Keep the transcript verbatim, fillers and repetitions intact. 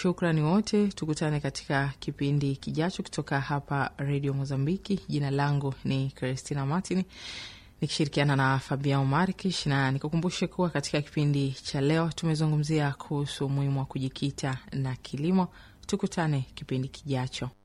Shukrani wote, tukutane katika kipindi kijacho kutoka hapa Radio Mozambiki. Jina langu ni Christina Martin nikishirikiana na Fabian Markish, na nikukumbushe kuwa katika kipindi cha leo tumezungumzia kuhusu umuhimu wa kujikita na kilimo. Tukutane kipindi kijacho.